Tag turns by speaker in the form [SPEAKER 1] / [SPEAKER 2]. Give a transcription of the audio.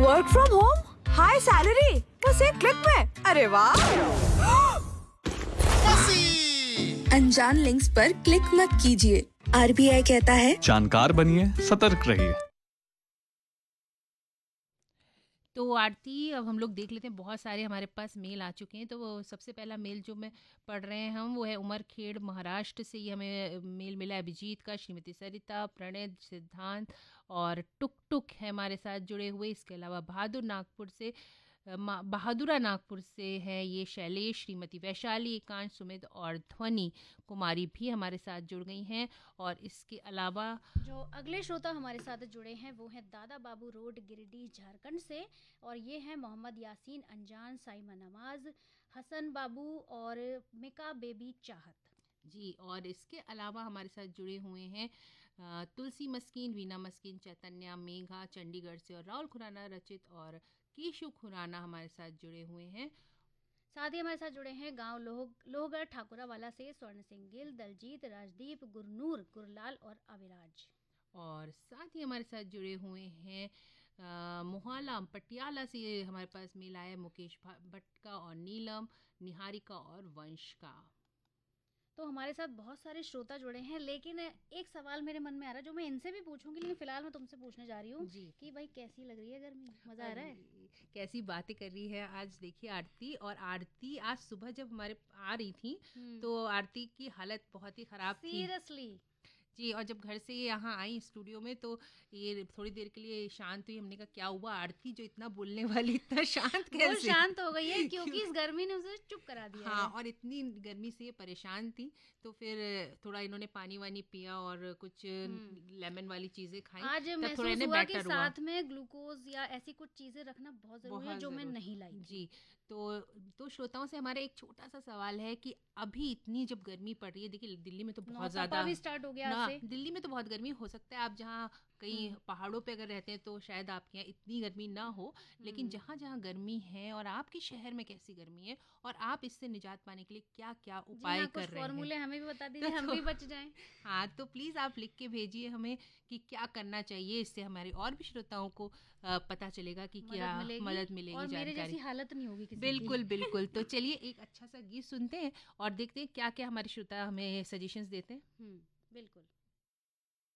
[SPEAKER 1] Work from home, high salary, बस एक click में। अरे वाह!
[SPEAKER 2] अनजान लिंक्स पर क्लिक मत कीजिए। आरबीआई कहता है
[SPEAKER 3] जानकार बनिए, सतर्क रहिए।
[SPEAKER 4] तो आरती, अब हम लोग देख लेते हैं, बहुत सारे हमारे पास मेल आ चुके हैं। तो वो सबसे पहला मेल जो मैं पढ़ रहे हैं हम, वो है उमरखेड़ महाराष्ट्र से। ये हमें मेल मिला है अभिजीत का, श्रीमती सरिता, प्रणय, सिद्धांत और टुक टुक है हमारे साथ जुड़े हुए। इसके अलावा बहादुरा नागपुर से है ये शैलेश, श्रीमती वैशाली, एकांश, सुमित और ध्वनि कुमारी भी हमारे साथ जुड़ गई हैं। और इसके अलावा
[SPEAKER 5] जो अगले श्रोता हमारे साथ जुड़े हैं वो हैं दादा बाबू रोड, गिरिडीह, झारखंड से। और ये हैं मोहम्मद यासीन, अनजान, साइमा नमाज, हसन बाबू और मिका बेबी चाहत
[SPEAKER 4] जी। और इसके अलावा हमारे साथ जुड़े हुए हैं तुलसी मस्कीन, वीना मस्कीन, चैतन्या, मेघा चंडीगढ़ से, और राहुल खुराना, रचित और केशु खुराना हमारे साथ जुड़े हुए हैं।
[SPEAKER 5] साथ ही हमारे साथ जुड़े हैं गांव लोहगढ़ ठाकुरावाला से स्वर्ण सिंह गिल, दलजीत, राजदीप, गुरनूर, गुरलाल और अविराज।
[SPEAKER 4] और साथ ही हमारे साथ जुड़े हुए हैं मोहाला पटियाला से हमारे पास मेल आया मुकेश भट्ट का, और नीलम, निहारिका और वंश का।
[SPEAKER 5] तो हमारे साथ बहुत सारे श्रोता जुड़े हैं, लेकिन एक सवाल मेरे मन में आ रहा है जो मैं इनसे भी पूछूंगी, लेकिन फिलहाल मैं तुमसे पूछने जा रही हूँ कि भाई कैसी लग रही है गर्मी, मजा आ रहा है?
[SPEAKER 4] कैसी बातें कर रही है आज। देखिए आरती, और आरती आज सुबह जब हमारे आ रही थी तो आरती की हालत बहुत ही खराब थी
[SPEAKER 5] सीरियसली
[SPEAKER 4] जी। और जब घर से यहाँ आई स्टूडियो में तो ये थोड़ी देर के लिए शांत हुई। हमने कहा क्या हुआ आरती, जो इतना बोलने वाली, इतना शांत कैसे?
[SPEAKER 5] वो शांत हो गई है क्योंकि इस गर्मी ने उसे चुप करा दिया
[SPEAKER 4] हाँ,
[SPEAKER 5] है।
[SPEAKER 4] और इतनी गर्मी से ये परेशान थी, तो फिर थोड़ा इन्होंने पानी वानी पिया और कुछ लेमन वाली चीजें खाई।
[SPEAKER 5] आज महसूस हुआ कि साथ में ग्लूकोज या ऐसी कुछ चीजें रखना बहुत जरूरी है, जो मैं नहीं लाई
[SPEAKER 4] जी। तो श्रोताओं से हमारा एक छोटा सा सवाल है कि अभी इतनी जब गर्मी पड़ रही है, देखिए दिल्ली में तो बहुत ज्यादा
[SPEAKER 5] भी स्टार्ट हो गया
[SPEAKER 4] ना, दिल्ली में तो बहुत गर्मी हो सकता है। आप जहाँ कहीं पहाड़ों पे अगर रहते हैं तो शायद आपके यहाँ इतनी गर्मी ना हो, लेकिन जहाँ जहाँ गर्मी है और आपके शहर में कैसी गर्मी है और आप इससे निजात पाने के लिए क्या क्या उपाय कर रहे हैं,
[SPEAKER 5] फॉर्मूले हमें भी बता दीजिए, हम भी बच जाएं।
[SPEAKER 4] हाँ, तो प्लीज आप लिख के भेजिए हमें कि क्या करना चाहिए। इससे हमारे और भी श्रोताओं को पता चलेगा कि क्या मदद मिलेगी,
[SPEAKER 5] और
[SPEAKER 4] जानकारी।
[SPEAKER 5] मेरे जैसी हालत नहीं होगी किसी
[SPEAKER 4] बिल्कुल बिल्कुल। तो चलिए एक अच्छा सा गीत सुनते हैं और देखते हैं क्या क्या हमारे श्रोता हमें सजेशंस देते हैं।
[SPEAKER 5] बिल्कुल।